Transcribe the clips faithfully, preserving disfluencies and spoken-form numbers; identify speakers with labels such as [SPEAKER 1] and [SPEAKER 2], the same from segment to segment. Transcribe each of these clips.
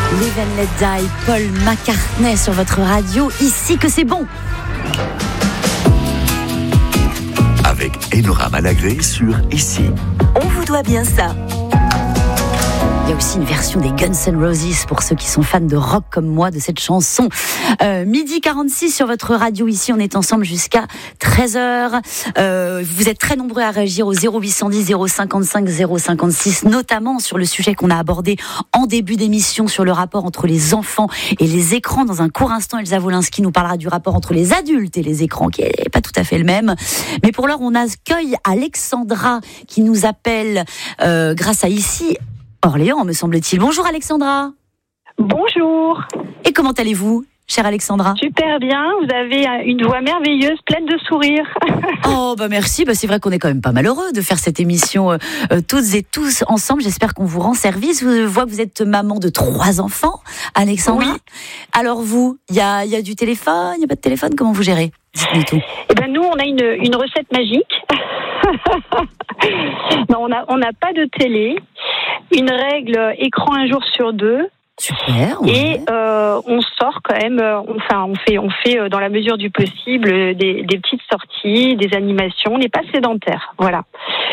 [SPEAKER 1] Live and Let Die, Paul McCartney sur votre radio, ici que c'est bon.
[SPEAKER 2] Avec Enora Malagré sur Ici.
[SPEAKER 1] On vous doit bien ça. Il y a aussi une version des Guns N' Roses pour ceux qui sont fans de rock comme moi de cette chanson. Euh, midi quarante-six sur votre radio. Ici, on est ensemble jusqu'à treize heures. Euh, vous êtes très nombreux à réagir au zéro huit cent dix zéro cinquante-cinq zéro cinquante-six, notamment sur le sujet qu'on a abordé en début d'émission sur le rapport entre les enfants et les écrans. Dans un court instant, Elsa Wolinski nous parlera du rapport entre les adultes et les écrans, qui n'est pas tout à fait le même. Mais pour l'heure, on accueille Alexandra qui nous appelle euh, grâce à Ici Orléans, me semble-t-il. Bonjour Alexandra.
[SPEAKER 3] Bonjour.
[SPEAKER 1] Et comment allez-vous, chère Alexandra ?
[SPEAKER 3] Super bien, vous avez une voix merveilleuse, pleine de sourires.
[SPEAKER 1] Oh bah merci, bah c'est vrai qu'on est quand même pas malheureux de faire cette émission euh, euh, toutes et tous ensemble. J'espère qu'on vous rend service. Je vois que vous êtes maman de trois enfants, Alexandra.
[SPEAKER 3] Oui.
[SPEAKER 1] Alors vous, il y a, y a du téléphone, il n'y a pas de téléphone, comment vous gérez ? Dites-nous tout.
[SPEAKER 3] Eh ben nous, on a une, une recette magique. Non, on n'a on n'a pas de télé. Une règle écran un jour sur deux.
[SPEAKER 1] Super. Ouais.
[SPEAKER 3] Et euh, on sort quand même, enfin on fait, on fait dans la mesure du possible des, des petites sorties, des animations. On n'est pas sédentaire, voilà.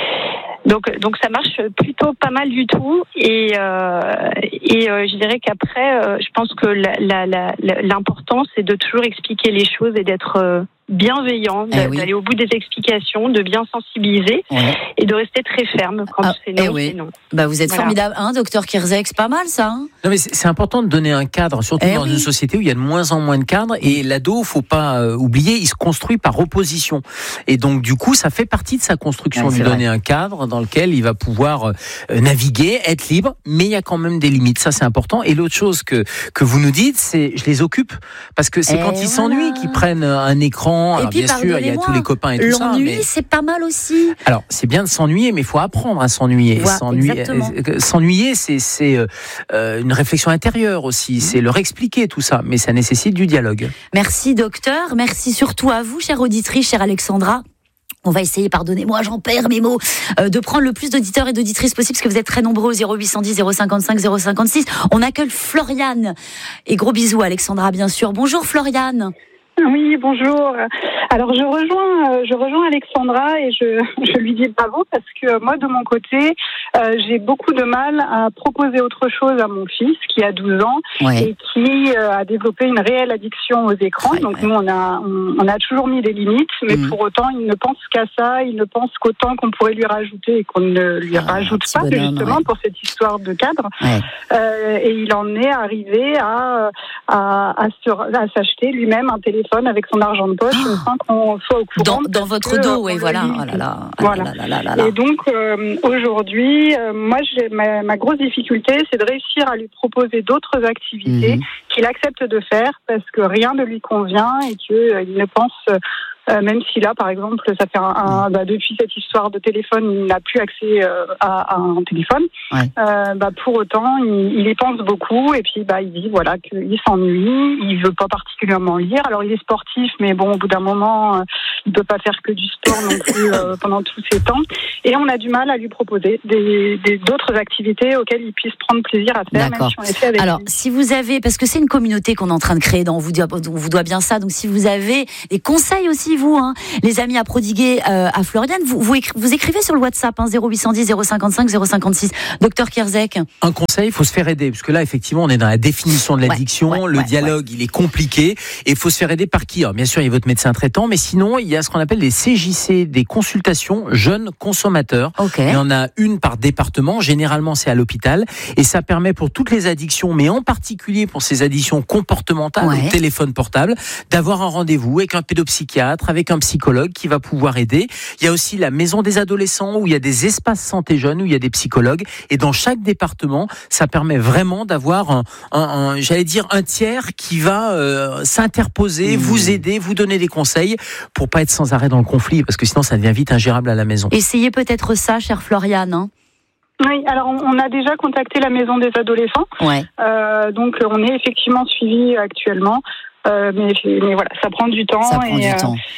[SPEAKER 3] Donc, donc ça marche plutôt pas mal du tout. Et, euh, et euh, je dirais qu'après, euh, je pense que la, la, la, l'important, c'est de toujours expliquer les choses et d'être euh, bienveillant,
[SPEAKER 1] eh oui.
[SPEAKER 3] d'aller au bout des explications, de bien sensibiliser
[SPEAKER 1] ouais.
[SPEAKER 3] et de rester très ferme quand
[SPEAKER 1] ah,
[SPEAKER 3] c'est non,
[SPEAKER 1] eh oui.
[SPEAKER 3] c'est non.
[SPEAKER 1] Bah vous êtes
[SPEAKER 3] voilà.
[SPEAKER 1] formidable, hein, docteur Kirzek, c'est pas mal ça. Hein
[SPEAKER 4] non mais c'est, c'est important de donner un cadre, surtout
[SPEAKER 1] eh
[SPEAKER 4] dans
[SPEAKER 1] oui.
[SPEAKER 4] une société où il y a de moins en moins de cadres. Et l'ado, faut pas euh, oublier, il se construit par opposition. Et donc du coup, ça fait partie de sa construction,
[SPEAKER 1] ouais,
[SPEAKER 4] lui donner
[SPEAKER 1] vrai.
[SPEAKER 4] un cadre dans lequel il va pouvoir euh, naviguer, être libre. Mais il y a quand même des limites. Ça, c'est important. Et l'autre chose que que vous nous dites, c'est je les occupe parce que c'est
[SPEAKER 1] et
[SPEAKER 4] quand ils
[SPEAKER 1] voilà.
[SPEAKER 4] s'ennuient qu'ils prennent un écran.
[SPEAKER 1] Et
[SPEAKER 4] Alors
[SPEAKER 1] puis,
[SPEAKER 4] bien sûr, il y a tous les copains et tout ça.
[SPEAKER 1] L'ennui,
[SPEAKER 4] Mais...
[SPEAKER 1] c'est pas mal aussi.
[SPEAKER 4] Alors, c'est bien de s'ennuyer, mais il faut apprendre à s'ennuyer.
[SPEAKER 1] Ouais,
[SPEAKER 4] s'ennuyer,
[SPEAKER 1] exactement.
[SPEAKER 4] s'ennuyer, c'est, c'est euh, une réflexion intérieure aussi. Mmh. C'est leur expliquer tout ça, mais ça nécessite du dialogue.
[SPEAKER 1] Merci docteur, merci surtout à vous, chère auditrice, chère Alexandra. On va essayer, pardonnez-moi, j'en perds mes mots, euh, de prendre le plus d'auditeurs et d'auditrices possible, parce que vous êtes très nombreux au zéro huit cent dix zéro cinquante-cinq zéro cinquante-six. On accueille Floriane. Et gros bisous, Alexandra, bien sûr. Bonjour, Floriane.
[SPEAKER 5] Oui, bonjour. Alors je rejoins, je rejoins Alexandra et je, je lui dis bravo parce que moi de mon côté, euh, j'ai beaucoup de mal à proposer autre chose à mon fils qui a douze ans
[SPEAKER 1] ouais.
[SPEAKER 5] et qui euh, a développé une réelle addiction aux écrans. Ouais, Donc ouais. nous on a, on, on a toujours mis des limites, mais mmh. pour autant il ne pense qu'à ça, il ne pense qu'autant qu'on pourrait lui rajouter et qu'on ne lui ah, rajoute pas bonhomme, justement ouais. pour cette histoire de cadre.
[SPEAKER 1] Ouais.
[SPEAKER 5] Euh, et il en est arrivé à, à, à, sur, à s'acheter lui-même un téléphone avec son argent de poche oh. sans qu'on soit au courant.
[SPEAKER 1] Dans, dans votre dos, oui, voilà. Oh là là,
[SPEAKER 5] voilà.
[SPEAKER 1] Là là là là.
[SPEAKER 5] Et donc, euh, aujourd'hui, euh, moi, j'ai, ma, ma grosse difficulté, c'est de réussir à lui proposer d'autres activités mmh. qu'il accepte de faire parce que rien ne lui convient et qu'il euh, ne pense... Euh, Euh, même si là, par exemple, ça fait un, un bah, depuis cette histoire de téléphone, il n'a plus accès euh, à, à un téléphone. Ouais. Euh, bah, pour autant, il, il y pense beaucoup et puis bah, il dit voilà qu'il s'ennuie, il veut pas particulièrement lire. Alors il est sportif, mais bon, au bout d'un moment, euh, il peut pas faire que du sport non plus euh, pendant tous ces temps. Et on a du mal à lui proposer des, des d'autres activités auxquelles il puisse prendre plaisir à faire.
[SPEAKER 1] D'accord.
[SPEAKER 5] Même si on les fait avec
[SPEAKER 1] Alors,
[SPEAKER 5] lui.
[SPEAKER 1] si vous avez, parce que c'est une communauté qu'on est en train de créer, dans on vous doit, on vous doit bien ça. Donc, si vous avez des conseils aussi. Vous, hein, les amis à prodiguer euh, à Floriane, vous, vous, écri- vous écrivez sur le WhatsApp hein, zéro huit cent dix zéro cinquante-cinq zéro cinquante-six. Docteur Kirzek.
[SPEAKER 4] Un conseil, il faut se faire aider, parce que là, effectivement, on est dans la définition de l'addiction, ouais, ouais, le ouais, dialogue, ouais. il est compliqué, et il faut se faire aider par qui ? Alors, bien sûr, il y a votre médecin traitant, mais sinon, il y a ce qu'on appelle les C J C, des consultations jeunes consommateurs.
[SPEAKER 1] Okay.
[SPEAKER 4] Il y en a une par département, généralement c'est à l'hôpital, et ça permet pour toutes les addictions, mais en particulier pour ces addictions comportementales, ouais. au téléphone portable, d'avoir un rendez-vous avec un pédopsychiatre, avec un psychologue qui va pouvoir aider. Il y a aussi la maison des adolescents où il y a des espaces santé jeunes, où il y a des psychologues. Et dans chaque département, ça permet vraiment d'avoir un, un, un j'allais dire, un tiers qui va euh, s'interposer, mmh. vous aider, vous donner des conseils pour pas être sans arrêt dans le conflit, parce que sinon ça devient vite ingérable à la maison.
[SPEAKER 1] Essayez peut-être ça, chère Floriane. Hein.
[SPEAKER 5] Oui, alors on a déjà contacté la maison des adolescents.
[SPEAKER 1] Ouais.
[SPEAKER 5] Euh, donc on est effectivement suivi actuellement. Euh, mais, mais voilà, ça prend du temps.
[SPEAKER 1] Ça prend
[SPEAKER 5] et,
[SPEAKER 1] du
[SPEAKER 5] euh,
[SPEAKER 1] temps.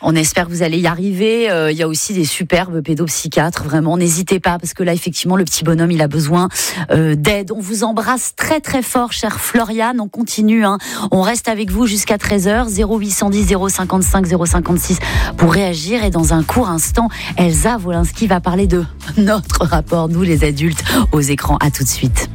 [SPEAKER 1] On espère que vous allez y arriver. Euh, il y a aussi des superbes pédopsychiatres. Vraiment, n'hésitez pas parce que là, effectivement, le petit bonhomme, il a besoin euh, d'aide. On vous embrasse très très fort, chère Floriane. On continue. Hein. On reste avec vous jusqu'à treize heures. zéro huit cent dix zéro cinquante-cinq zéro cinquante-six pour réagir. Et dans un court instant, Elsa Wolinski va parler de notre rapport, nous les adultes, aux écrans. À tout de suite.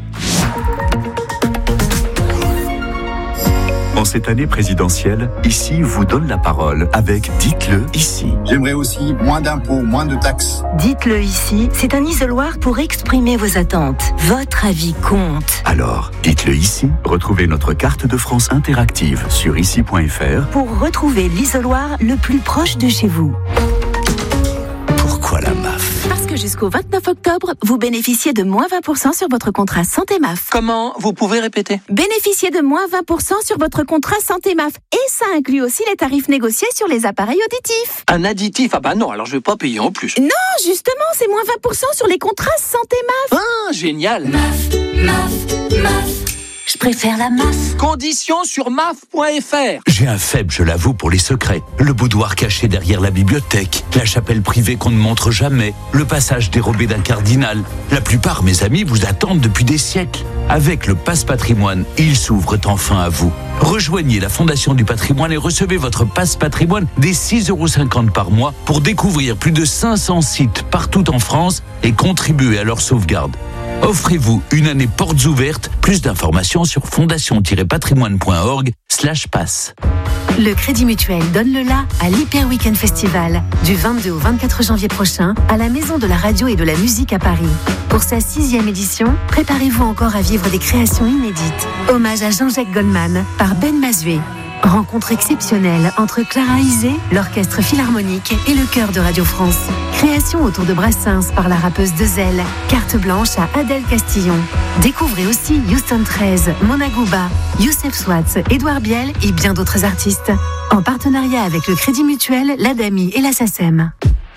[SPEAKER 2] En cette année présidentielle, Ici vous donne la parole avec Dites-le ici.
[SPEAKER 6] J'aimerais aussi moins d'impôts, moins de taxes.
[SPEAKER 7] Dites-le ici, c'est un isoloir pour exprimer vos attentes. Votre avis compte.
[SPEAKER 2] Alors, dites-le ici. Retrouvez notre carte de France interactive sur ici point f r
[SPEAKER 7] pour retrouver l'isoloir le plus proche de chez vous.
[SPEAKER 2] Pourquoi la M A F ?
[SPEAKER 7] Parce que jusqu'au vingt-neuf octobre, vous bénéficiez de moins vingt pour cent sur votre contrat Santé M A F.
[SPEAKER 8] Comment ? Vous pouvez répéter ?
[SPEAKER 7] Bénéficiez de moins vingt pour cent sur votre contrat Santé M A F. Et ça inclut aussi les tarifs négociés sur les appareils auditifs.
[SPEAKER 8] Un additif ? Ah bah non, alors je vais pas payer en plus.
[SPEAKER 7] Non, justement, c'est moins vingt pour cent sur les contrats Santé M A F.
[SPEAKER 8] Ah, génial !
[SPEAKER 7] M A F, M A F, M A F. Je préfère la M A F.
[SPEAKER 8] Conditions sur M A F point F R.
[SPEAKER 9] J'ai un faible, je l'avoue, pour les secrets. Le boudoir caché derrière la bibliothèque, la chapelle privée qu'on ne montre jamais, le passage dérobé d'un cardinal. La plupart, mes amis, vous attendent depuis des siècles. Avec le Passe Patrimoine, ils s'ouvrent enfin à vous. Rejoignez la Fondation du Patrimoine et recevez votre Passe Patrimoine dès six euros cinquante par mois pour découvrir plus de cinq cents sites partout en France et contribuer à leur sauvegarde. Offrez-vous une année portes ouvertes. Plus d'informations sur fondation-patrimoine point org slash passe.
[SPEAKER 7] Le Crédit Mutuel donne le la à l'Hyper Weekend Festival du vingt-deux au vingt-quatre janvier prochain à la Maison de la Radio et de la Musique à Paris. Pour sa sixième édition, préparez-vous encore à vivre des créations inédites. Hommage à Jean-Jacques Goldman par Ben Mazué. Rencontre exceptionnelle entre Clara Isé, l'Orchestre Philharmonique et le Chœur de Radio France. Création autour de Brassens par la rappeuse Dezel. Carte blanche à Adèle Castillon. Découvrez aussi Houston treize, Mona Gouba, Youssef Swatz, Édouard Biel et bien d'autres artistes. En partenariat avec le Crédit Mutuel, l'Adami et la SACEM.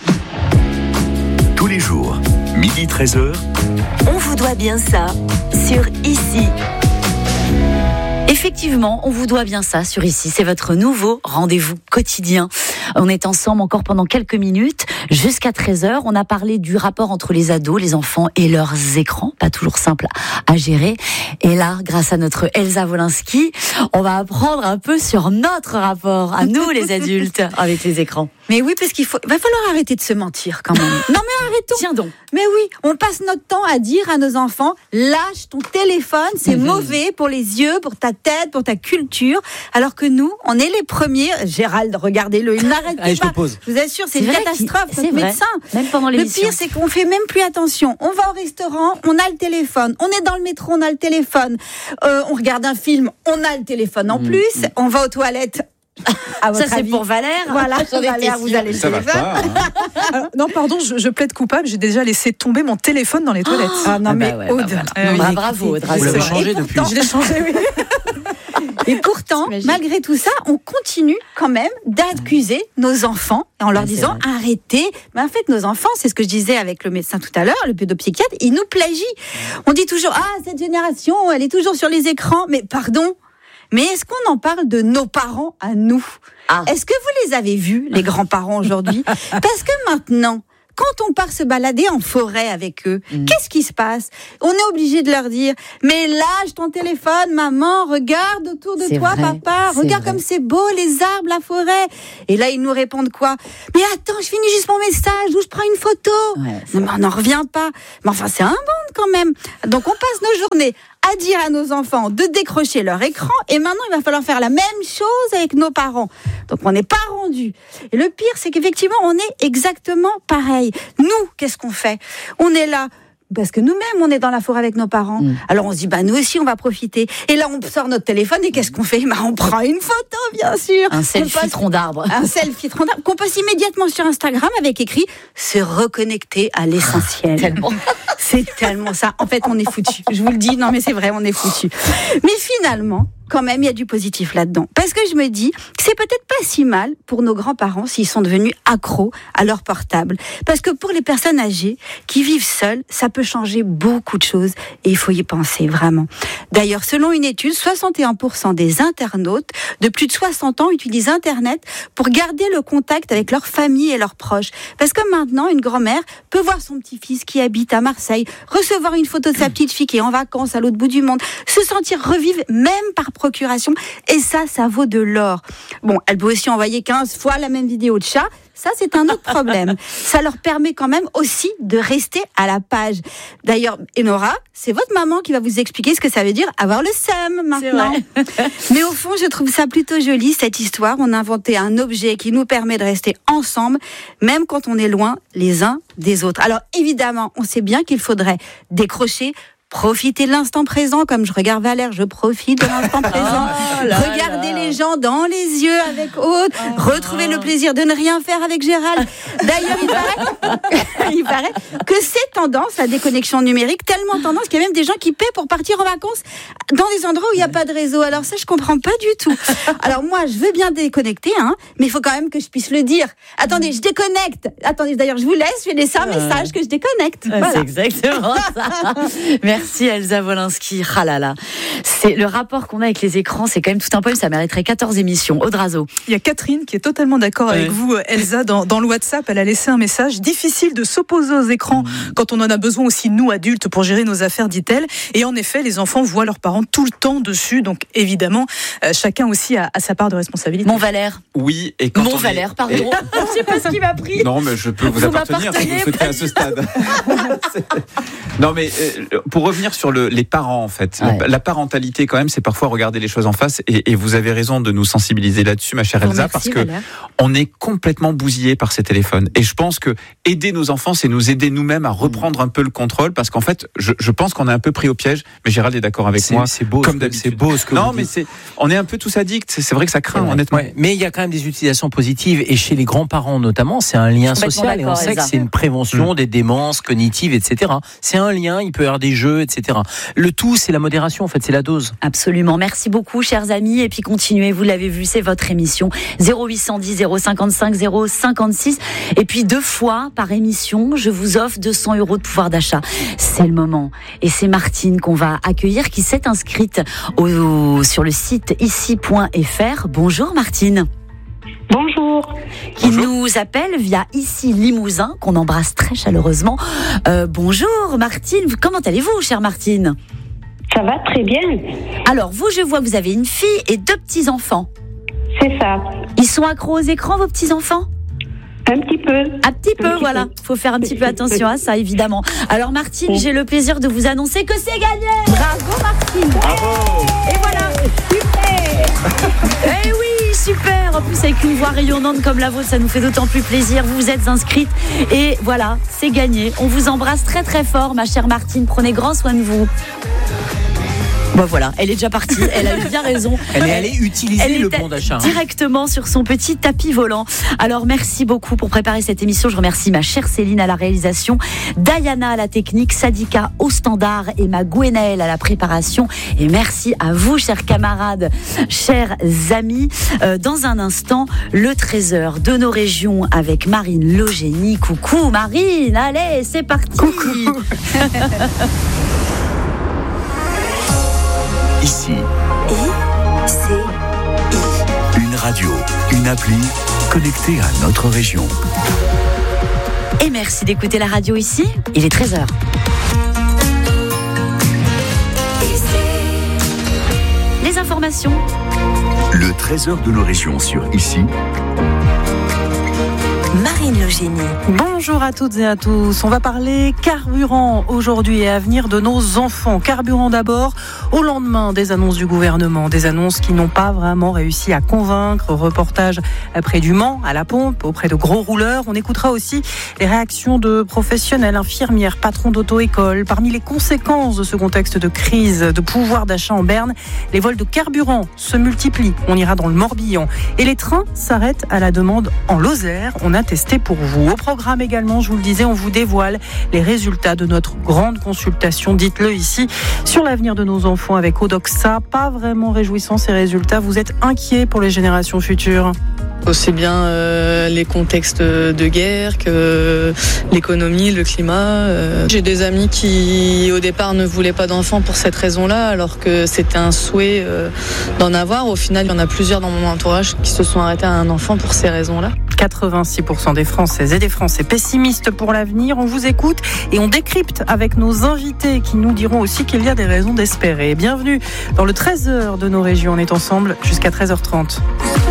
[SPEAKER 2] Tous les jours, midi treize heures.
[SPEAKER 7] On vous doit bien ça sur Ici.
[SPEAKER 1] Effectivement, on vous doit bien ça sur Ici. C'est votre nouveau rendez-vous quotidien. On est ensemble encore pendant quelques minutes, jusqu'à treize heures. On a parlé du rapport entre les ados, les enfants et leurs écrans. Pas toujours simple à gérer. Et là, grâce à notre Elsa Wolinski, on va apprendre un peu sur notre rapport, à nous les adultes, avec les écrans.
[SPEAKER 10] Mais oui, parce qu'il faut, va falloir arrêter de se mentir quand même. Non mais arrêtons.
[SPEAKER 1] Tiens donc.
[SPEAKER 10] Mais oui, on passe notre temps à dire à nos enfants, lâche ton téléphone, c'est mmh. mauvais pour les yeux, pour ta tête, pour ta culture. Alors que nous, on est les premiers. Gérald, regardez-le, il n'arrête
[SPEAKER 4] Allez,
[SPEAKER 10] pas.
[SPEAKER 4] Je, te pose.
[SPEAKER 10] je vous assure, c'est, c'est une catastrophe.
[SPEAKER 1] C'est
[SPEAKER 10] notre
[SPEAKER 1] vrai.
[SPEAKER 10] médecin.
[SPEAKER 1] Même pendant l'émission.
[SPEAKER 10] Le pire, c'est qu'on fait même plus attention. On va au restaurant, on a le téléphone. On est dans le métro, on a le téléphone. Euh, on regarde un film, on a le téléphone en mmh. plus. On va aux toilettes.
[SPEAKER 1] À votre Ça, avis. C'est pour Valère.
[SPEAKER 10] Voilà, Valère, vous allez le
[SPEAKER 11] Ça va pas, hein. Alors, non, pardon, je, je plaide coupable. J'ai déjà laissé tomber mon téléphone dans les toilettes.
[SPEAKER 10] Ah non,
[SPEAKER 1] ah
[SPEAKER 10] mais
[SPEAKER 1] bah ouais,
[SPEAKER 10] Aude.
[SPEAKER 1] Bah voilà. euh, bah, bravo, Aude.
[SPEAKER 4] Vous l'avez changé depuis.
[SPEAKER 11] Je l'ai changé, oui.
[SPEAKER 10] Et pourtant, malgré tout ça, on continue quand même d'accuser nos enfants en leur ah, disant arrêtez. Mais en fait, nos enfants, c'est ce que je disais avec le médecin tout à l'heure, le pédopsychiatre, ils nous plagient. On dit toujours ah cette génération, elle est toujours sur les écrans. Mais pardon. Mais est-ce qu'on en parle de nos parents à nous ? ah. Est-ce que vous les avez vus, les grands-parents aujourd'hui ? Parce que maintenant, quand on part se balader en forêt avec eux, mmh. qu'est-ce qui se passe ? On est obligé de leur dire « Mais lâche ton téléphone, maman, regarde autour de
[SPEAKER 1] c'est
[SPEAKER 10] toi,
[SPEAKER 1] vrai,
[SPEAKER 10] papa, regarde
[SPEAKER 1] vrai.
[SPEAKER 10] comme c'est beau, les arbres, la forêt. » Et là, ils nous répondent quoi ? « Mais attends, je finis juste mon message, où je prends une photo. Ouais, » Non, mais on n'en revient pas. Mais enfin, c'est un monde quand même. Donc, on passe nos journées à dire à nos enfants de décrocher leur écran et maintenant il va falloir faire la même chose avec nos parents. Donc on n'est pas rendu. Et le pire c'est qu'effectivement on est exactement pareil. Nous, qu'est-ce qu'on fait ? On est là parce que nous-mêmes, on est dans la forêt avec nos parents. Mmh. Alors on se dit, bah nous aussi, on va profiter. Et là, on sort notre téléphone et qu'est-ce qu'on fait ? Bah on prend une photo, bien sûr.
[SPEAKER 1] Un selfie passe... tronc d'arbre.
[SPEAKER 10] Un selfie tronc d'arbre qu'on poste immédiatement sur Instagram avec écrit « Se reconnecter à l'essentiel ».
[SPEAKER 1] Tellement.
[SPEAKER 10] C'est tellement ça. En fait, on est foutu. Je vous le dis, non mais c'est vrai, on est foutu. Mais finalement, quand même, il y a du positif là-dedans. Parce que je me dis que c'est peut-être pas si mal pour nos grands-parents s'ils sont devenus accros à leur portable. Parce que pour les personnes âgées qui vivent seules, ça peut changer beaucoup de choses et il faut y penser vraiment. D'ailleurs, selon une étude, soixante et un pour cent des internautes de plus de soixante ans utilisent Internet pour garder le contact avec leur famille et leurs proches. Parce que maintenant, une grand-mère peut voir son petit-fils qui habite à Marseille, recevoir une photo de sa petite-fille qui est en vacances à l'autre bout du monde, se sentir revivre même par procuration. Et ça, ça vaut de l'or. Bon, elle peut aussi envoyer quinze fois la même vidéo de chat. Ça, c'est un autre problème. Ça leur permet quand même aussi de rester à la page. D'ailleurs, Enora, c'est votre maman qui va vous expliquer ce que ça veut dire avoir le seum maintenant. Mais au fond, je trouve ça plutôt joli, cette histoire. On a inventé un objet qui nous permet de rester ensemble, même quand on est loin les uns des autres. Alors évidemment, on sait bien qu'il faudrait décrocher, profiter de l'instant présent, comme je regarde Valère, je profite de l'instant présent. Oh là Regardez là. les gens dans les yeux avec Aude, oh retrouver oh. le plaisir de ne rien faire avec Gérald. D'ailleurs, il paraît, il paraît que c'est tendance, la déconnexion numérique, tellement tendance qu'il y a même des gens qui paient pour partir en vacances dans des endroits où il n'y a pas de réseau. Alors ça, je comprends pas du tout. Alors moi, je veux bien déconnecter, hein, mais il faut quand même que je puisse le dire. Attendez, je déconnecte. Attendez, d'ailleurs, je vous laisse, je vais laisser un message que je déconnecte.
[SPEAKER 1] Ouais, voilà. C'est exactement ça. Merci. Merci Elsa Wolinski. Ah là là. C'est le rapport qu'on a avec les écrans, c'est quand même tout un poème. Ça mériterait quatorze émissions. Audrazo.
[SPEAKER 11] Il y a Catherine qui est totalement d'accord ouais. avec vous, Elsa, dans, dans le WhatsApp. Elle a laissé un message. Difficile de s'opposer aux écrans mmh. quand on en a besoin aussi, nous, adultes, pour gérer nos affaires, dit-elle. Et en effet, les enfants voient leurs parents tout le temps dessus. Donc, évidemment, euh, chacun aussi a, a sa part de responsabilité.
[SPEAKER 1] Mon Valère.
[SPEAKER 12] Oui. Et quand
[SPEAKER 1] Mon
[SPEAKER 12] on
[SPEAKER 1] Valère,
[SPEAKER 12] est...
[SPEAKER 1] pardon. Et... Je sais pas ce qui m'a pris.
[SPEAKER 12] Non, mais je peux vous, vous appartenir si vous souhaitez à ce stade. Non, mais euh, pour revenir sur le, les parents, en fait, ouais. la, la parentalité, quand même, c'est parfois regarder les choses en face. Et, et vous avez raison de nous sensibiliser là-dessus, ma chère Elsa, merci, parce que Valère. On est complètement bousillé par ces téléphones. Et je pense que aider nos enfants, c'est nous aider nous-mêmes à reprendre mmh. un peu le contrôle, parce qu'en fait, je, je pense qu'on est un peu pris au piège. Mais Gérald est d'accord avec
[SPEAKER 4] c'est,
[SPEAKER 12] moi.
[SPEAKER 4] C'est beau,
[SPEAKER 12] comme
[SPEAKER 4] ce
[SPEAKER 12] d'habitude.
[SPEAKER 4] C'est beau ce que
[SPEAKER 12] non,
[SPEAKER 4] vous
[SPEAKER 12] mais
[SPEAKER 4] dites.
[SPEAKER 12] c'est, on est un peu tous addicts. C'est, c'est vrai que ça craint, honnêtement.
[SPEAKER 4] Ouais. Mais il y a quand même des utilisations positives. Et chez les grands-parents, notamment, c'est un lien social. Et on sait que c'est une prévention mmh. des démences cognitives, et cetera. C'est un lien. Il peut y avoir des jeux, et cetera. Le tout, c'est la modération, en fait, c'est la dose.
[SPEAKER 1] Absolument. Merci beaucoup, chers amis. Et puis continuez, vous l'avez vu, c'est votre émission. zéro huit cent dix, zéro cinquante-cinq, zéro cinquante-six. Et puis deux fois par émission, je vous offre deux cents euros de pouvoir d'achat. C'est le moment. Et c'est Martine qu'on va accueillir, qui s'est inscrite au, sur le site ici point f r. Bonjour Martine.
[SPEAKER 3] Bonjour.
[SPEAKER 1] Qui
[SPEAKER 12] bonjour.
[SPEAKER 1] nous appelle via Ici Limousin, qu'on embrasse très chaleureusement. Euh, bonjour Martine, comment allez-vous, chère Martine ?
[SPEAKER 3] Ça va très bien.
[SPEAKER 1] Alors vous, je vois, vous avez une fille et deux petits-enfants.
[SPEAKER 3] C'est ça.
[SPEAKER 1] Ils sont accros aux écrans, vos petits-enfants ?
[SPEAKER 3] Un petit peu.
[SPEAKER 1] Un petit peu, un voilà. Il faut faire un petit peu attention à ça, évidemment. Alors Martine, oui. j'ai le plaisir de vous annoncer que c'est gagné. Bravo Martine.
[SPEAKER 12] Bravo.
[SPEAKER 1] Et voilà. Super. Eh oui, super. En plus, avec une voix rayonnante comme la vôtre, ça nous fait d'autant plus plaisir. Vous vous êtes inscrite et voilà, c'est gagné. On vous embrasse très très fort, ma chère Martine. Prenez grand soin de vous. Bon voilà, elle est déjà partie, elle a eu bien raison.
[SPEAKER 4] Elle est allée utiliser
[SPEAKER 1] elle
[SPEAKER 4] le bon d'achat.
[SPEAKER 1] Directement sur son petit tapis volant. Alors merci beaucoup pour préparer cette émission. Je remercie ma chère Céline à la réalisation, Diana à la technique, Sadika au standard et ma Gwenaëlle à la préparation. Et merci à vous, chers camarades, chers amis. Euh, dans un instant, le trésor de nos régions avec Marine Logénie. Coucou Marine, allez, c'est parti.
[SPEAKER 10] Coucou.
[SPEAKER 2] Ici.
[SPEAKER 7] I, C, I.
[SPEAKER 2] Une radio, une appli connectée à notre région.
[SPEAKER 1] Et merci d'écouter la radio ici. Il est treize heures. Les informations.
[SPEAKER 2] Le trésor de nos régions sur Ici.
[SPEAKER 7] Marine Logénie.
[SPEAKER 13] Bonjour à toutes et à tous. On va parler carburant aujourd'hui et avenir de nos enfants. Carburant d'abord, au lendemain des annonces du gouvernement. Des annonces qui n'ont pas vraiment réussi à convaincre. Reportage près du Mans, à la pompe, auprès de gros rouleurs. On écoutera aussi les réactions de professionnels, infirmières, patrons d'auto-école. Parmi les conséquences de ce contexte de crise de pouvoir d'achat en Berne, les vols de carburant se multiplient. On ira dans le Morbihan. Et les trains s'arrêtent à la demande en Lozère. On a a testé pour vous. Au programme également, je vous le disais, on vous dévoile les résultats de notre grande consultation, dites-le ici, sur l'avenir de nos enfants avec Odoxa. Pas vraiment réjouissant ces résultats, vous êtes inquiets pour les générations futures?
[SPEAKER 14] Aussi bien euh, les contextes de guerre que l'économie, le climat. Euh. J'ai des amis qui, au départ, ne voulaient pas d'enfants pour cette raison-là, alors que c'était un souhait euh, d'en avoir. Au final, il y en a plusieurs dans mon entourage qui se sont arrêtés à un enfant pour ces raisons-là.
[SPEAKER 13] quatre-vingt-six pour cent des Françaises et des Français pessimistes pour l'avenir. On vous écoute et on décrypte avec nos invités qui nous diront aussi qu'il y a des raisons d'espérer. Bienvenue dans le treize heures de nos régions. On est ensemble jusqu'à treize heures trente.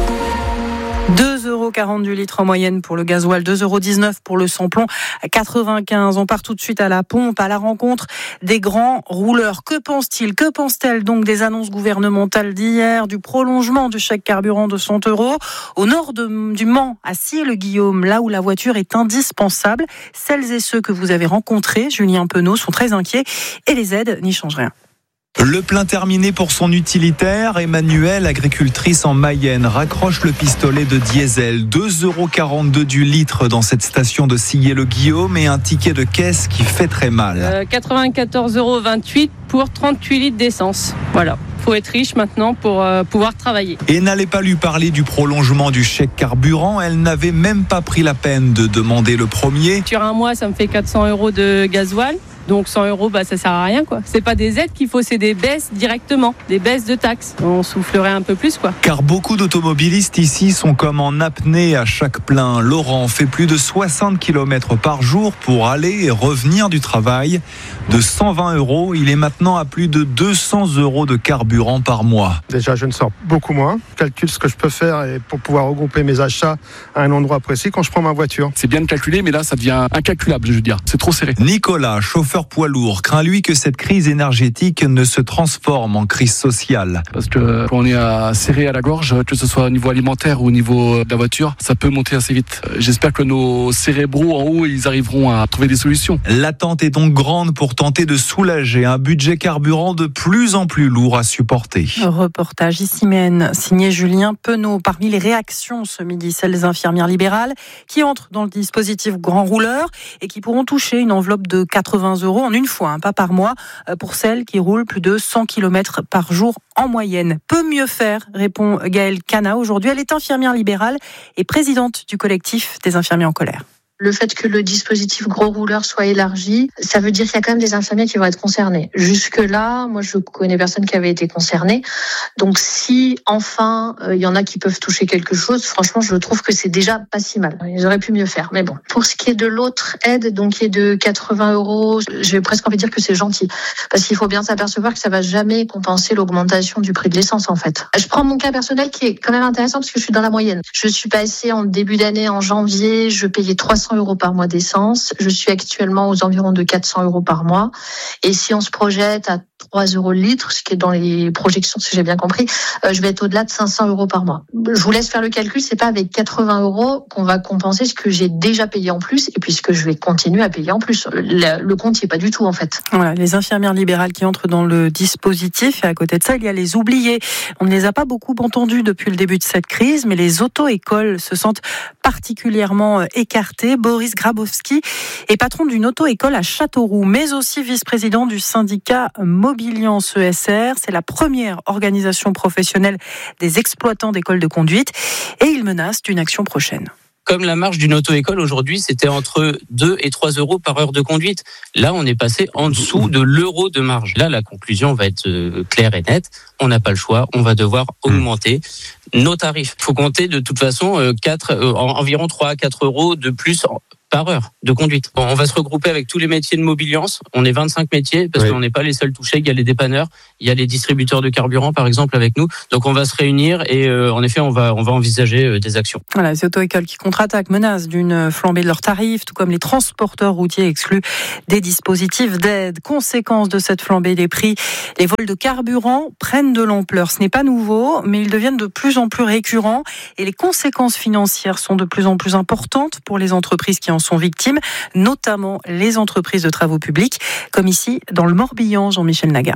[SPEAKER 13] deux euros quarante du litre en moyenne pour le gasoil, deux euros dix-neuf pour le samplon, quatre-vingt-quinze. On part tout de suite à la pompe, à la rencontre des grands rouleurs. Que pense-t-il, que pense-t-elle donc des annonces gouvernementales d'hier, du prolongement du chèque carburant de cent euros au nord de, du Mans, à Scié-le-Guillaume, là où la voiture est indispensable? Celles et ceux que vous avez rencontrés, Julien Penaud, sont très inquiets et les aides n'y changent rien.
[SPEAKER 15] Le plein terminé pour son utilitaire, Emmanuelle, agricultrice en Mayenne, raccroche le pistolet de diesel. deux euros quarante-deux du litre dans cette station de Scié-le-Guillaume et un ticket de caisse qui fait très mal.
[SPEAKER 16] Euh, quatre-vingt-quatorze euros vingt-huit pour trente-huit litres d'essence. Voilà. Faut être riche maintenant pour euh, pouvoir travailler.
[SPEAKER 15] Et n'allez pas lui parler du prolongement du chèque carburant. Elle n'avait même pas pris la peine de demander le premier.
[SPEAKER 16] Sur un mois, ça me fait quatre cents euros de gasoil. Donc cent euros, bah, ça sert à rien, quoi. C'est pas des aides qu'il faut, c'est des baisses directement, des baisses de taxes. On soufflerait un peu plus, quoi.
[SPEAKER 15] Car beaucoup d'automobilistes ici sont comme en apnée à chaque plein. Laurent fait plus de soixante kilomètres par jour pour aller et revenir du travail. De cent vingt euros, il est maintenant à plus de deux cents euros de carburant par mois.
[SPEAKER 17] Déjà, je ne sors beaucoup moins. Je calcule ce que je peux faire et pour pouvoir regrouper mes achats à un endroit précis quand je prends ma voiture.
[SPEAKER 18] C'est bien de calculer, mais là, ça devient incalculable, je veux dire. C'est trop serré.
[SPEAKER 15] Nicolas, chauffeur poids lourd, craint lui que cette crise énergétique ne se transforme en crise sociale.
[SPEAKER 18] Parce que quand on est à, serré à la gorge, que ce soit au niveau alimentaire ou au niveau de la voiture, ça peut monter assez vite. J'espère que nos cérébraux en haut, ils arriveront à trouver des solutions.
[SPEAKER 15] L'attente est donc grande pour tenter de soulager un budget carburant de plus en plus lourd à supporter.
[SPEAKER 13] Reportage ici Maine, signé Julien Penaud. Parmi les réactions ce midi, celles des infirmières libérales qui entrent dans le dispositif Grand Rouleur et qui pourront toucher une enveloppe de quatre-vingts euros en une fois, hein, pas par mois, pour celles qui roulent plus de cent kilomètres par jour en moyenne. Peut mieux faire, répond Gaëlle Cana aujourd'hui. Elle est infirmière libérale et présidente du collectif des infirmiers en colère.
[SPEAKER 19] Le fait que le dispositif gros rouleur soit élargi, ça veut dire qu'il y a quand même des infirmiers qui vont être concernés. Jusque-là, moi, je connais personne qui avait été concerné. Donc, si enfin, il euh, y en a qui peuvent toucher quelque chose, franchement, je trouve que c'est déjà pas si mal. Ils auraient pu mieux faire, mais bon. Pour ce qui est de l'autre aide, donc qui est de quatre-vingts euros, je vais presque envie de dire que c'est gentil. Parce qu'il faut bien s'apercevoir que ça va jamais compenser l'augmentation du prix de l'essence, en fait. Je prends mon cas personnel qui est quand même intéressant parce que je suis dans la moyenne. Je suis passée en début d'année, en janvier, je payais trois cents euros par mois d'essence. Je suis actuellement aux environs de quatre cents euros par mois. Et si on se projette à trois euros le litre, ce qui est dans les projections, si j'ai bien compris, euh, je vais être au-delà de cinq cents euros par mois. Je vous laisse faire le calcul, c'est pas avec quatre-vingts euros qu'on va compenser ce que j'ai déjà payé en plus et puis ce que je vais continuer à payer en plus. Le, le compte n'y est pas du tout, en fait.
[SPEAKER 13] Voilà, les infirmières libérales qui entrent dans le dispositif. Et à côté de ça, il y a les oubliés. On ne les a pas beaucoup entendus depuis le début de cette crise, mais les auto-écoles se sentent particulièrement écartées. Boris Grabowski est patron d'une auto-école à Châteauroux, mais aussi vice-président du syndicat Mobiliance E S R. C'est la première organisation professionnelle des exploitants d'écoles de conduite et il menace d'une action prochaine.
[SPEAKER 20] Comme la marge d'une auto-école aujourd'hui, c'était entre deux et trois euros par heure de conduite. Là, on est passé en dessous de l'euro de marge. Là, la conclusion va être claire et nette. On n'a pas le choix. On va devoir augmenter nos tarifs. Il faut compter de toute façon quatre, euh, environ trois à quatre euros de plus par heure de conduite. Bon, on va se regrouper avec tous les métiers de Mobiliance. On est vingt-cinq métiers parce oui. qu'on n'est pas les seuls touchés. Il y a les dépanneurs, il y a les distributeurs de carburant par exemple avec nous. Donc on va se réunir et euh, en effet on va on va envisager euh, des actions.
[SPEAKER 13] Voilà, les auto-écoles qui contre-attaquent menacent d'une flambée de leurs tarifs, tout comme les transporteurs routiers exclus des dispositifs d'aide. Conséquence de cette flambée des prix, les vols de carburant prennent de l'ampleur. Ce n'est pas nouveau, mais ils deviennent de plus en plus récurrents et les conséquences financières sont de plus en plus importantes pour les entreprises qui en sont victimes, notamment les entreprises de travaux publics, comme ici dans le Morbihan, Jean-Michel Naga.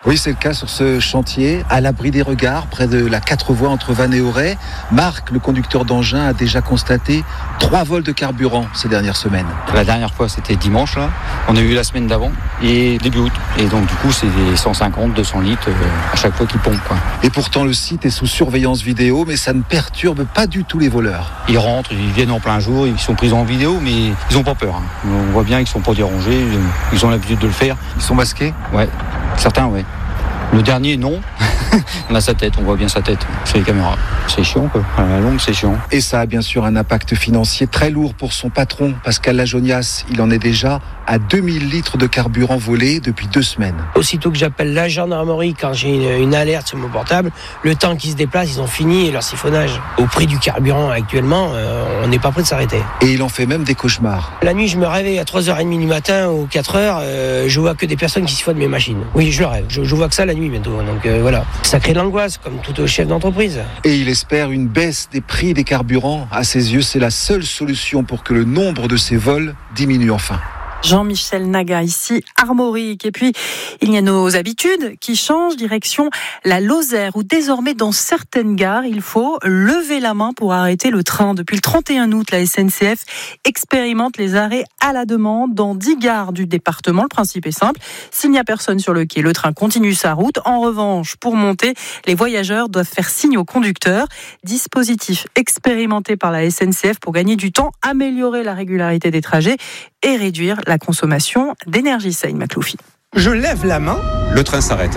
[SPEAKER 21] Oui, c'est le cas sur ce chantier, à l'abri des regards, près de la quatre voies entre Vannes et Auray. Marc, le conducteur d'engin, a déjà constaté trois vols de carburant ces dernières semaines.
[SPEAKER 22] La dernière fois, c'était dimanche, là. On a eu la semaine d'avant et début août. Et donc, du coup, c'est des cent cinquante, deux cents litres euh, à chaque fois qu'ils pompent, quoi.
[SPEAKER 21] Et pourtant, le site est sous surveillance vidéo, mais ça ne perturbe pas du tout les voleurs.
[SPEAKER 22] Ils rentrent, ils viennent en plein jour, ils sont pris en vidéo, mais ils n'ont pas peur. Hein. On voit bien qu'ils ne sont pas dérangés, ils ont l'habitude de le faire.
[SPEAKER 21] Ils sont masqués ?
[SPEAKER 22] Ouais, certains, ouais. Le dernier, non. On a sa tête, on voit bien sa tête. C'est les caméras. C'est chiant, quoi. À la longue, c'est chiant.
[SPEAKER 21] Et ça a bien sûr un impact financier très lourd pour son patron, Pascal Lajonias. Il en est déjà à deux mille litres de carburant volé depuis deux semaines.
[SPEAKER 23] Aussitôt que j'appelle la gendarmerie quand j'ai une, une alerte sur mon portable, le temps qu'ils se déplacent, ils ont fini leur siphonnage. Au prix du carburant actuellement, euh, on n'est pas prêt de s'arrêter.
[SPEAKER 21] Et il en fait même des cauchemars.
[SPEAKER 23] La nuit, je me réveille à trois heures trente du matin ou quatre heures, euh, je vois que des personnes qui siphonnent mes machines. Oui, je le rêve. Je, je vois que ça la nuit bientôt. Donc euh, voilà. Ça crée de l'angoisse, comme tout chef d'entreprise.
[SPEAKER 21] Et il espère une baisse des prix des carburants. À ses yeux, c'est la seule solution pour que le nombre de ces vols diminue enfin.
[SPEAKER 13] Jean-Michel Naga, ici, Armorique. Et puis, il y a nos habitudes qui changent, direction la Lozère, où désormais, dans certaines gares, il faut lever la main pour arrêter le train. Depuis le trente et un août, la S N C F expérimente les arrêts à la demande dans dix gares du département. Le principe est simple. S'il n'y a personne sur le quai, le train continue sa route. En revanche, pour monter, les voyageurs doivent faire signe au conducteur. Dispositif expérimenté par la S N C F pour gagner du temps, améliorer la régularité des trajets et réduire la consommation d'énergie. Saïd Makloufi.
[SPEAKER 24] Je lève la main.
[SPEAKER 25] Le train s'arrête.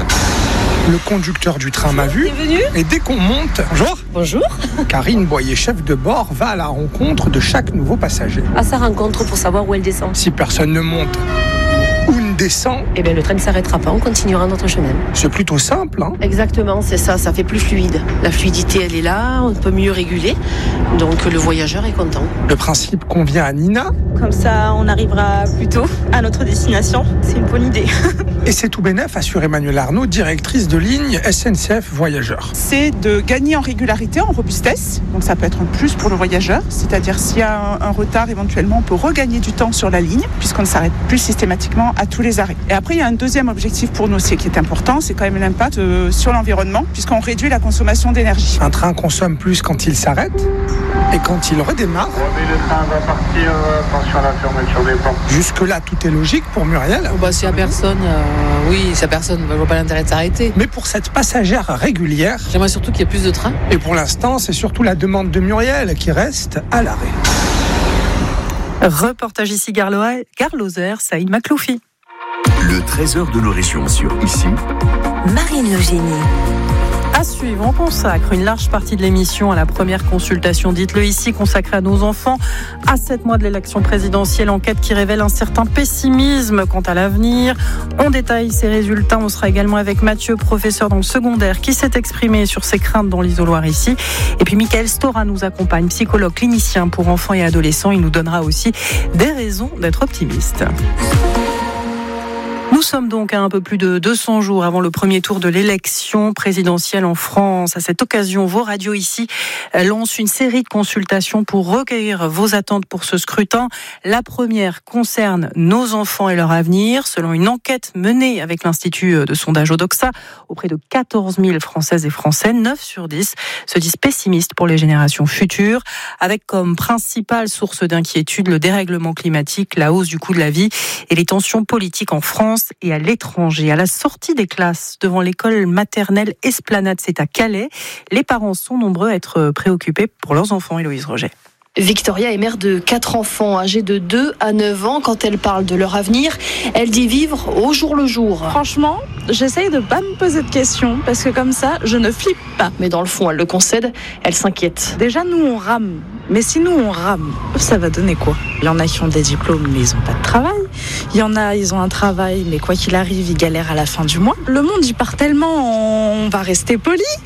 [SPEAKER 24] Le conducteur du train m'a vu. Et dès qu'on monte, bonjour.
[SPEAKER 26] Bonjour.
[SPEAKER 24] Karine Boyer, chef de bord, va à la rencontre de chaque nouveau passager.
[SPEAKER 26] À sa rencontre pour savoir où elle descend.
[SPEAKER 24] Si personne ne monte ou ne descend,
[SPEAKER 26] eh bien le train ne s'arrêtera pas, on continuera notre chemin.
[SPEAKER 24] C'est plutôt simple, hein ?
[SPEAKER 26] Exactement, c'est ça, ça fait plus fluide. La fluidité, elle est là, on peut mieux réguler, donc le voyageur est content.
[SPEAKER 24] Le principe convient à Nina.
[SPEAKER 27] Comme ça, on arrivera plus tôt à notre destination. C'est une bonne idée.
[SPEAKER 24] Et c'est tout bénef, assure Emmanuelle Arnaud, directrice de ligne S N C F Voyageurs.
[SPEAKER 28] C'est de gagner en régularité, en robustesse. Donc ça peut être un plus pour le voyageur. C'est-à-dire s'il y a un, un retard, éventuellement, on peut regagner du temps sur la ligne, puisqu'on ne s'arrête plus systématiquement à tous les arrêts. Et après, il y a un deuxième objectif pour nous aussi qui est important, c'est quand même l'impact euh, sur l'environnement, puisqu'on réduit la consommation d'énergie.
[SPEAKER 24] Un train consomme plus quand il s'arrête et quand il redémarre.
[SPEAKER 29] Le train va partir, attention à la fermeture des portes.
[SPEAKER 24] Jusque-là, tout est logique pour Muriel.
[SPEAKER 26] Oh bah, s'il n'y a personne, euh, oui, s'il n'y a personne, je ne vois pas l'intérêt de s'arrêter.
[SPEAKER 24] Mais pour cette passagère régulière...
[SPEAKER 26] J'aimerais surtout qu'il y ait plus de trains.
[SPEAKER 24] Et pour l'instant, c'est surtout la demande de Muriel qui reste à l'arrêt.
[SPEAKER 13] Reportage ici, Gare Lozère, Saïd Makloufi.
[SPEAKER 2] Le trésor de nos régions sur Ici,
[SPEAKER 7] Marine Logénie.
[SPEAKER 13] À suivre, on consacre une large partie de l'émission à la première consultation, dites-le ici, consacrée à nos enfants. À sept mois de l'élection présidentielle, enquête qui révèle un certain pessimisme quant à l'avenir. On détaille ces résultats. On sera également avec Mathieu, professeur dans le secondaire, qui s'est exprimé sur ses craintes dans l'isoloir ici. Et puis Michael Stora nous accompagne, psychologue clinicien pour enfants et adolescents. Il nous donnera aussi des raisons d'être optimiste. Nous sommes donc à un peu plus de deux cents jours avant le premier tour de l'élection présidentielle en France. À cette occasion, vos radios ici lancent une série de consultations pour recueillir vos attentes pour ce scrutin. La première concerne nos enfants et leur avenir. Selon une enquête menée avec l'Institut de sondage Odoxa auprès de quatorze mille Françaises et Français, neuf sur dix se disent pessimistes pour les générations futures, avec comme principale source d'inquiétude le dérèglement climatique, la hausse du coût de la vie et les tensions politiques en France et à l'étranger. À la sortie des classes devant l'école maternelle Esplanade, c'est à Calais, les parents sont nombreux à être préoccupés pour leurs enfants. Héloïse Roger.
[SPEAKER 30] Victoria est mère de quatre enfants âgés de deux à neuf ans. Quand elle parle de leur avenir, elle dit vivre au jour le jour.
[SPEAKER 31] Franchement, j'essaye de pas me poser de questions parce que comme ça, je ne flippe pas.
[SPEAKER 30] Mais dans le fond, elle le concède, elle s'inquiète.
[SPEAKER 31] Déjà, nous, on rame. Mais si nous, on rame, ça va donner quoi ? Il y en a qui ont des diplômes, mais ils n'ont pas de travail. Il y en a, ils ont un travail, mais quoi qu'il arrive, ils galèrent à la fin du mois. Le monde, il part tellement, on va rester poli.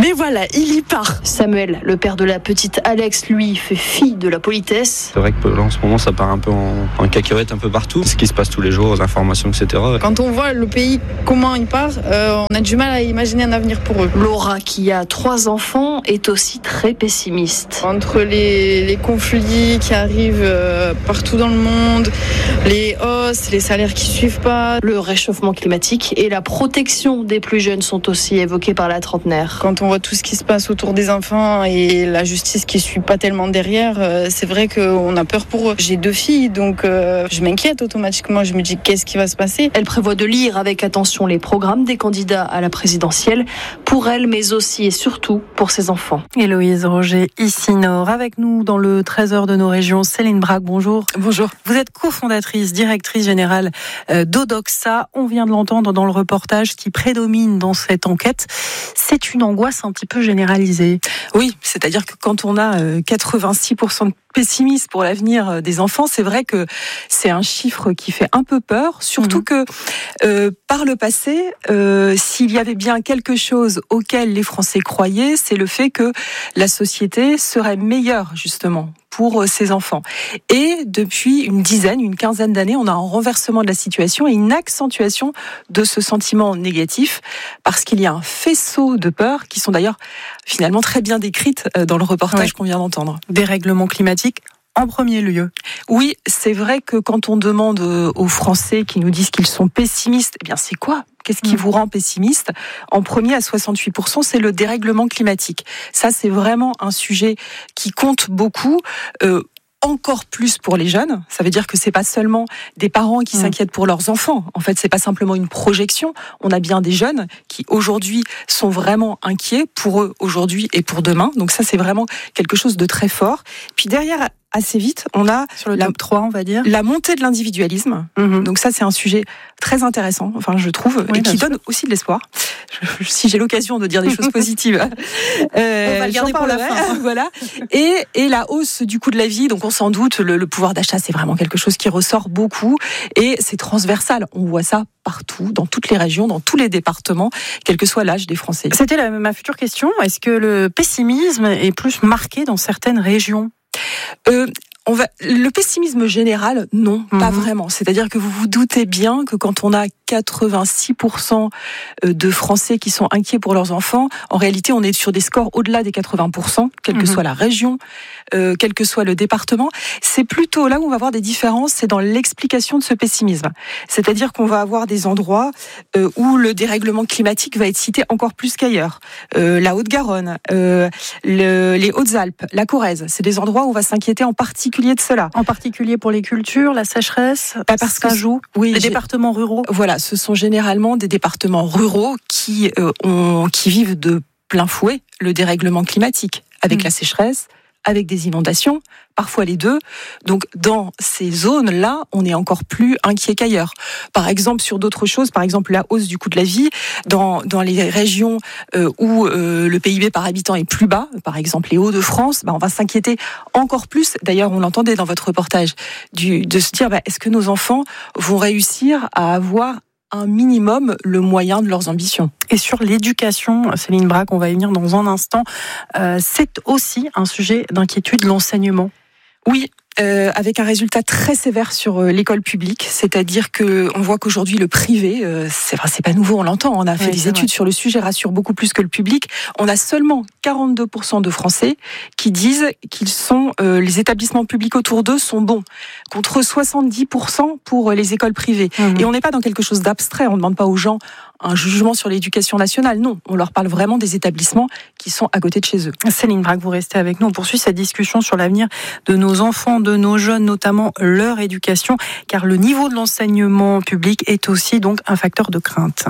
[SPEAKER 30] Mais voilà, il y part. Samuel, le père de la petite Alex, lui, fait fi de la politesse.
[SPEAKER 1] C'est vrai que là, en ce moment, ça part un peu en, en cacahuète un peu partout. Ce qui se passe tous les jours, aux informations, et cetera.
[SPEAKER 3] Quand on voit le pays, comment il part, euh, on a du mal à imaginer un avenir pour eux.
[SPEAKER 30] Laura, qui a trois enfants, est aussi très pessimiste.
[SPEAKER 3] Entre les, les conflits qui arrivent euh, partout dans le monde, les hausses, les salaires qui suivent pas,
[SPEAKER 30] le réchauffement climatique et la protection des plus jeunes sont aussi évoqués par la trentenaire.
[SPEAKER 3] Quand on voit tout ce qui se passe autour des enfants et la justice qui suit pas tellement derrière, euh, c'est vrai qu'on a peur pour eux. J'ai deux filles, donc euh, je m'inquiète automatiquement. Je me dis qu'est-ce qui va se passer.
[SPEAKER 30] Elle prévoit de lire avec attention les programmes des candidats à la présidentielle, pour elle, mais aussi et surtout pour ses enfants.
[SPEAKER 13] Héloïse Roger, ici Nord, avec nous dans le trésor de nos régions, Céline Braque, bonjour.
[SPEAKER 4] Bonjour.
[SPEAKER 13] Vous êtes cofondatrice, directrice générale d'Odoxa. On vient de l'entendre dans le reportage qui prédomine dans cette enquête. C'est une angoisse un petit peu généralisée.
[SPEAKER 4] Oui, c'est-à-dire que quand on a quatre-vingt-six pour cent de pessimiste pour l'avenir des enfants, c'est vrai que c'est un chiffre qui fait un peu peur, surtout mmh. que euh, par le passé, euh, s'il y avait bien quelque chose auquel les Français croyaient, c'est le fait que la société serait meilleure justement pour ses enfants. Et depuis une dizaine, une quinzaine d'années, on a un renversement de la situation et une accentuation de ce sentiment négatif, parce qu'il y a un faisceau de peurs qui sont d'ailleurs finalement très bien décrites dans le reportage oui. qu'on vient d'entendre.
[SPEAKER 13] Dérèglement climatique en premier lieu.
[SPEAKER 4] Oui, c'est vrai que quand on demande aux Français qui nous disent qu'ils sont pessimistes, eh bien c'est quoi ? Qu'est-ce qui mmh. vous rend pessimiste ? En premier, à soixante-huit pour cent, c'est le dérèglement climatique. Ça, c'est vraiment un sujet qui compte beaucoup. Euh, encore plus pour les jeunes. Ça veut dire que c'est pas seulement des parents qui mmh. s'inquiètent pour leurs enfants. En fait, c'est pas simplement une projection. On a bien des jeunes qui aujourd'hui sont vraiment inquiets pour eux aujourd'hui et pour demain. Donc ça, c'est vraiment quelque chose de très fort. Puis derrière, assez vite, on a
[SPEAKER 13] sur le
[SPEAKER 4] la,
[SPEAKER 13] top trois, on va dire,
[SPEAKER 4] la montée de l'individualisme. Mmh. Donc ça, c'est un sujet très intéressant, enfin je trouve, oui, et qui sûr. donne aussi de l'espoir. Je, si j'ai l'occasion de dire des choses positives,
[SPEAKER 13] euh, on va le garder pour la fin.
[SPEAKER 4] Voilà. Et, et la hausse du coût de la vie, donc on s'en doute, le, le pouvoir d'achat, c'est vraiment quelque chose qui ressort beaucoup, et c'est transversal. On voit ça partout, dans toutes les régions, dans tous les départements, quel que soit l'âge des Français.
[SPEAKER 13] C'était la, ma future question. Est-ce que le pessimisme est plus marqué dans certaines régions ?
[SPEAKER 4] Euh, on va, le pessimisme général, non, mmh. pas vraiment. C'est-à-dire que vous vous doutez bien que quand on a quatre-vingt-six pour cent de Français qui sont inquiets pour leurs enfants, en réalité, on est sur des scores au-delà des quatre-vingts pour cent, quelle que mmh. soit la région, euh, quel que soit le département. C'est plutôt là où on va avoir des différences, c'est dans l'explication de ce pessimisme. C'est-à-dire qu'on va avoir des endroits euh, où le dérèglement climatique va être cité encore plus qu'ailleurs. Euh, la Haute-Garonne, euh, le, les Hautes-Alpes, la Corrèze, c'est des endroits où on va s'inquiéter en particulier de cela.
[SPEAKER 13] En particulier pour les cultures, la sécheresse,
[SPEAKER 4] bah parce
[SPEAKER 13] ça
[SPEAKER 4] que
[SPEAKER 13] joue.
[SPEAKER 4] Oui,
[SPEAKER 13] les départements ruraux.
[SPEAKER 4] Voilà, ce sont généralement des départements ruraux qui euh, ont, qui vivent de plein fouet le dérèglement climatique, avec mmh. la sécheresse, avec des inondations, parfois les deux. Donc dans ces zones-là, on est encore plus inquiet qu'ailleurs. Par exemple, sur d'autres choses, par exemple la hausse du coût de la vie, dans, dans les régions euh, où euh, le P I B par habitant est plus bas, par exemple les Hauts-de-France, bah, on va s'inquiéter encore plus. D'ailleurs, on l'entendait dans votre reportage, du, de se dire, bah, est-ce que nos enfants vont réussir à avoir un minimum le moyen de leurs ambitions.
[SPEAKER 13] Et sur l'éducation, Céline Braque, on va y venir dans un instant, euh, c'est aussi un sujet d'inquiétude, l'enseignement.
[SPEAKER 4] Oui, euh, avec un résultat très sévère sur euh, l'école publique, c'est-à-dire que on voit qu'aujourd'hui le privé, euh, c'est vrai, c'est pas nouveau, on l'entend, on a fait oui, des études vrai. sur le sujet, rassure beaucoup plus que le public. On a seulement quarante-deux pour cent de Français qui disent qu'ils sont euh, les établissements publics autour d'eux sont bons, contre soixante-dix pour cent pour les écoles privées. Mmh. Et on n'est pas dans quelque chose d'abstrait, on ne demande pas aux gens un jugement sur l'éducation nationale. Non, on leur parle vraiment des établissements qui sont à côté de chez eux.
[SPEAKER 13] Céline Braque, vous restez avec nous. On poursuit cette discussion sur l'avenir de nos enfants, de nos jeunes, notamment leur éducation, car le niveau de l'enseignement public est aussi donc un facteur de crainte.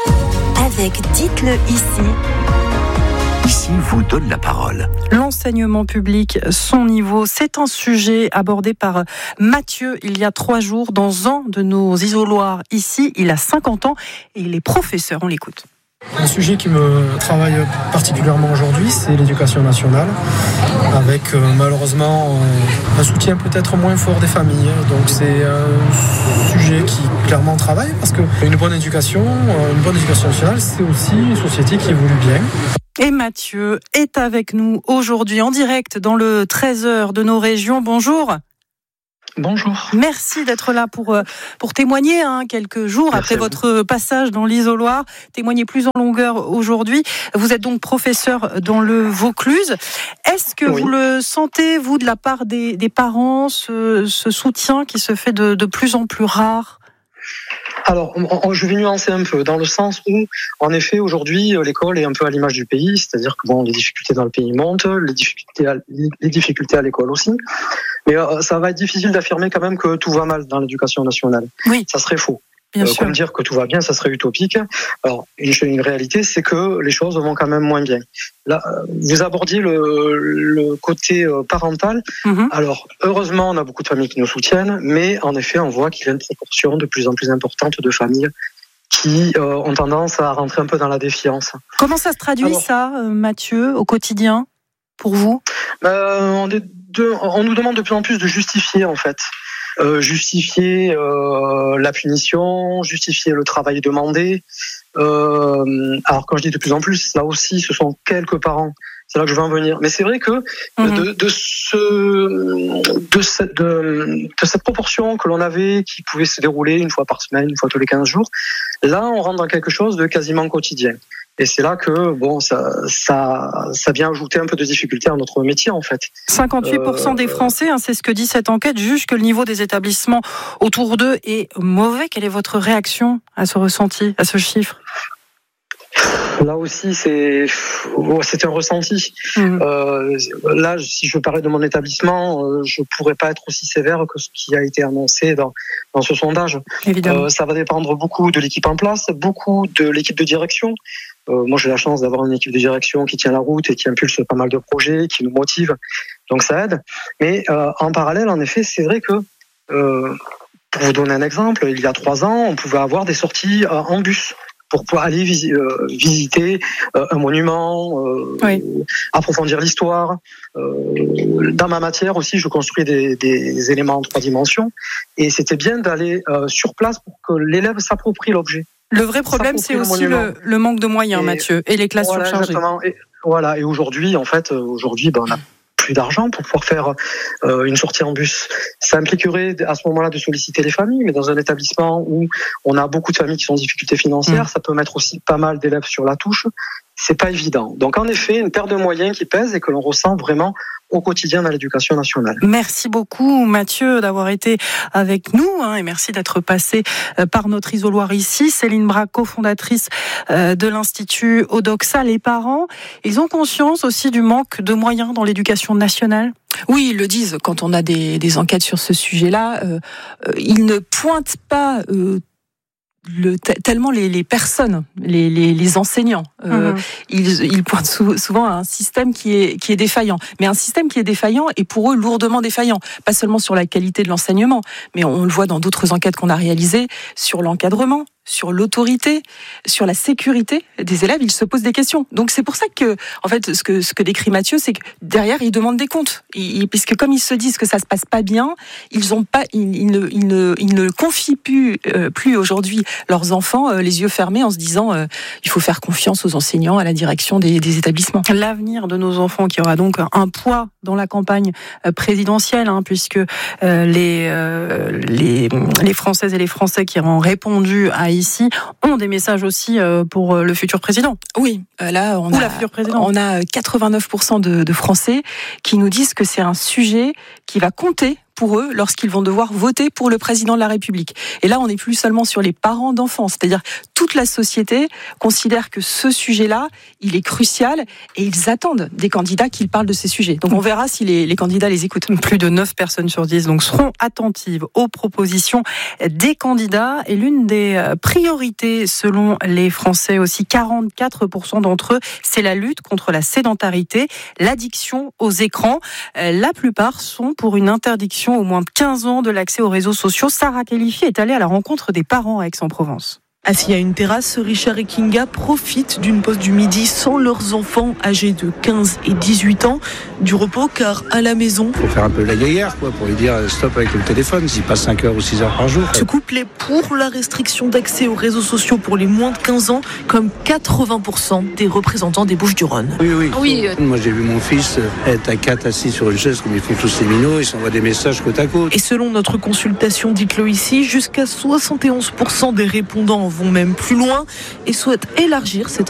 [SPEAKER 7] Avec Dites-le ici.
[SPEAKER 2] Ici vous donne la parole.
[SPEAKER 13] L'enseignement public, son niveau, c'est un sujet abordé par Mathieu il y a trois jours dans un de nos isoloirs ici. Il a cinquante ans et il est professeur. On l'écoute.
[SPEAKER 5] Un sujet qui me travaille particulièrement aujourd'hui, c'est l'éducation nationale, avec euh, malheureusement euh, un soutien peut-être moins fort des familles. Donc c'est un sujet qui clairement travaille, parce qu'une bonne éducation, une bonne éducation nationale, c'est aussi une société qui évolue bien.
[SPEAKER 13] Et Mathieu est avec nous aujourd'hui en direct dans le treize heures de nos régions. Bonjour.
[SPEAKER 6] Bonjour.
[SPEAKER 13] Merci d'être là pour, pour témoigner hein, quelques jours Merci après votre passage dans l'isoloir, témoigner plus en longueur aujourd'hui. Vous êtes donc professeur dans le Vaucluse. Est-ce que oui. vous le sentez, vous, de la part des, des parents, ce, ce soutien qui se fait de, de plus en plus rare ?
[SPEAKER 6] Alors, je vais nuancer un peu, dans le sens où, en effet, aujourd'hui, l'école est un peu à l'image du pays, c'est-à-dire que bon, les difficultés dans le pays montent, les difficultés à, les difficultés à l'école aussi, mais euh, ça va être difficile d'affirmer quand même que tout va mal dans l'éducation nationale.
[SPEAKER 13] Oui.
[SPEAKER 6] Ça serait faux.
[SPEAKER 13] Bien
[SPEAKER 6] euh,
[SPEAKER 13] sûr.
[SPEAKER 6] Comme dire que tout va bien, ça serait utopique. Alors, une, une réalité, c'est que les choses vont quand même moins bien. Là, vous abordiez le, le côté parental. Mm-hmm. Alors, heureusement, on a beaucoup de familles qui nous soutiennent, mais en effet, on voit qu'il y a une proportion de plus en plus importante de familles qui euh, ont tendance à rentrer un peu dans la défiance.
[SPEAKER 13] Comment ça se traduit, Alors, ça, Mathieu, au quotidien, pour vous ?
[SPEAKER 6] euh, on, est de, on nous demande de plus en plus de justifier, en fait. Euh, justifier euh, la punition, justifier le travail demandé. Euh, alors quand je dis de plus en plus, là aussi, ce sont quelques parents. C'est là que je veux en venir. Mais c'est vrai que mmh. de, de, ce, de, cette, de, de cette proportion que l'on avait, qui pouvait se dérouler une fois par semaine, une fois tous les quinze jours, là, on rentre dans quelque chose de quasiment quotidien. Et c'est là que bon, ça, ça, ça vient ajouter un peu de difficulté à notre métier en fait.
[SPEAKER 13] cinquante-huit pour cent euh, des Français, hein, c'est ce que dit cette enquête, jugent que le niveau des établissements autour d'eux est mauvais. Quelle est votre réaction à ce ressenti, à ce chiffre ?
[SPEAKER 6] Là aussi, c'est c'est un ressenti. Mmh. Euh, là, si je parlais de mon établissement, euh, je pourrais pas être aussi sévère que ce qui a été annoncé dans dans ce sondage.
[SPEAKER 13] Évidemment.
[SPEAKER 6] Euh, ça va dépendre beaucoup de l'équipe en place, beaucoup de l'équipe de direction. Euh, moi, j'ai la chance d'avoir une équipe de direction qui tient la route et qui impulse pas mal de projets, qui nous motive. Donc, ça aide. Mais euh, en parallèle, en effet, c'est vrai que, euh, pour vous donner un exemple, il y a trois ans, on pouvait avoir des sorties euh, en bus pour pouvoir aller visi- euh, visiter euh, un monument, euh,
[SPEAKER 13] oui.
[SPEAKER 6] approfondir l'histoire. Euh, dans ma matière aussi, je construis des, des éléments en trois dimensions. Et c'était bien d'aller euh, sur place pour que l'élève s'approprie l'objet.
[SPEAKER 13] Le vrai problème, c'est aussi le, le manque de moyens, et, Mathieu, et les classes
[SPEAKER 6] voilà,
[SPEAKER 13] surchargées.
[SPEAKER 6] Exactement. Et, voilà. Et aujourd'hui, en fait, aujourd'hui, ben, on a plus d'argent pour pouvoir faire euh, une sortie en bus. Ça impliquerait à ce moment-là de solliciter les familles, mais dans un établissement où on a beaucoup de familles qui sont en difficulté financière, mmh. ça peut mettre aussi pas mal d'élèves sur la touche. C'est pas évident. Donc, en effet, une perte de moyens qui pèse et que l'on ressent vraiment au quotidien dans l'éducation nationale.
[SPEAKER 13] Merci beaucoup Mathieu d'avoir été avec nous hein, et merci d'être passé euh, par notre isoloir ici. Céline Brac, cofondatrice euh, de l'Institut Odoxa. Les parents, ils ont conscience aussi du manque de moyens dans l'éducation nationale ?
[SPEAKER 4] Oui, ils le disent quand on a des, des enquêtes sur ce sujet-là. Euh, euh, ils ne pointent pas euh, Le, tellement les, les personnes, les, les, les enseignants, euh, mmh. ils, ils pointent sou, souvent à un système qui est, qui est défaillant. Mais un système qui est défaillant est pour eux lourdement défaillant. Pas seulement sur la qualité de l'enseignement, mais on le voit dans d'autres enquêtes qu'on a réalisées, sur l'encadrement, sur l'autorité, sur la sécurité des élèves, ils se posent des questions. Donc c'est pour ça que, en fait, ce que, ce que décrit Mathieu, c'est que derrière, ils demandent des comptes. Ils, puisque comme ils se disent que ça se passe pas bien, ils ont pas, ils, ils, ne, ils, ne, ils ne confient plus, euh, plus aujourd'hui leurs enfants euh, les yeux fermés en se disant euh, il faut faire confiance aux enseignants, à la direction des, des établissements.
[SPEAKER 13] L'avenir de nos enfants qui aura donc un poids dans la campagne présidentielle, hein, puisque euh, les, euh, les, les Françaises et les Français qui ont répondu à ici ont des messages aussi pour le futur président.
[SPEAKER 4] Oui, là on
[SPEAKER 13] Ou
[SPEAKER 4] a
[SPEAKER 13] la future présidente.
[SPEAKER 4] On a quatre-vingt-neuf pour cent de, de Français qui nous disent que c'est un sujet qui va compter pour eux lorsqu'ils vont devoir voter pour le président de la République. Et là, on n'est plus seulement sur les parents d'enfants, c'est-à-dire toute la société considère que ce sujet-là, il est crucial et ils attendent des candidats qu'ils parlent de ces sujets. Donc on verra si les, les candidats les écoutent.
[SPEAKER 13] Plus de neuf personnes sur dix donc seront attentives aux propositions des candidats. Et l'une des priorités selon les Français aussi, quarante-quatre pour cent d'entre eux, c'est la lutte contre la sédentarité, l'addiction aux écrans. La plupart sont pour une interdiction au moins de quinze ans de l'accès aux réseaux sociaux. Sarah Khelifi est allée à la rencontre des parents à Aix-en-Provence.
[SPEAKER 8] Assis à une terrasse, Richard et Kinga profitent d'une pause du midi sans leurs enfants âgés de quinze et dix-huit ans. Du repos car à la maison...
[SPEAKER 9] Il faut faire un peu la guéguerre quoi, pour lui dire stop avec le téléphone, s'il passe cinq heures ou six heures par jour.
[SPEAKER 8] Ce couple est pour la restriction d'accès aux réseaux sociaux pour les moins de quinze ans, comme quatre-vingts pour cent des représentants des Bouches-du-Rhône.
[SPEAKER 9] Oui, oui.
[SPEAKER 8] oui.
[SPEAKER 9] Moi j'ai vu mon fils être à quatre assis sur une chaise comme ils font tous ces minots, ils s'envoient des messages côte à côte.
[SPEAKER 8] Et selon notre consultation, dites-le ici, jusqu'à soixante et onze pour cent des répondants vont même plus loin et souhaitent élargir cette